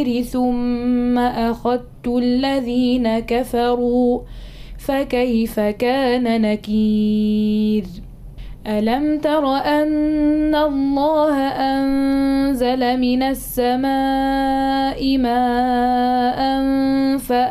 ثم أخذت الذين كفروا فكيف كان نكير. ألم تر أن الله أنزل من السماء ماء